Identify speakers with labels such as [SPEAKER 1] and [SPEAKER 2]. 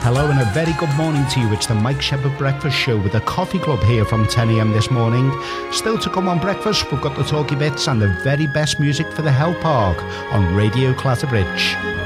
[SPEAKER 1] Hello and a very good morning to you. It's the Mike Shepherd Breakfast Show with the Coffee Club here from 10 a.m. this morning. Still to come on breakfast, we've got the talky bits and the very best music for the Hell Park on Radio Clatterbridge.